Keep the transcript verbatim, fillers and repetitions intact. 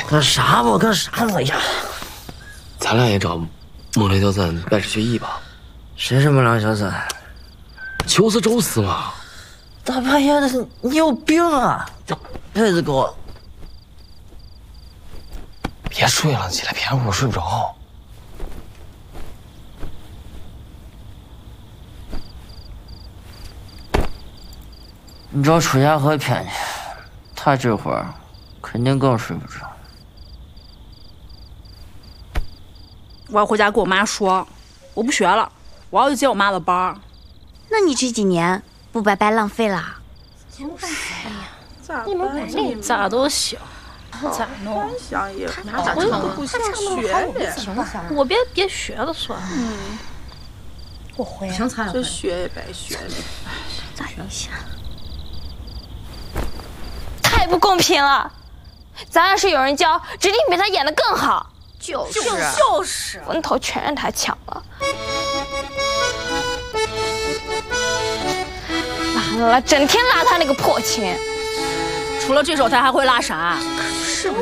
干啥吧？干啥吧呀？ 咱俩也找孟良小三拜师学艺吧。 谁是孟良小三？ 就是周四嘛。 大半夜的，你有病啊！被子给我。 别睡了，起来骗我，我睡不着。 你找楚家河骗去，他这会儿肯定更睡不着。 我要回家跟我妈说，我不学了，我要去接我妈的班儿。 那你这几年不白白浪费了？ 就是呀，你们管那咋都行，咋弄？ 想也他咋唱都不想学的，我别别学了算了。嗯， 我会啊， 这学也白学了。 咋一下？ 太不公平了！咱要是有人教，指定比他演得更好。 就是就是风头全让他抢了。完了，整天拉他那个破琴。 除了这首，他还会拉啥？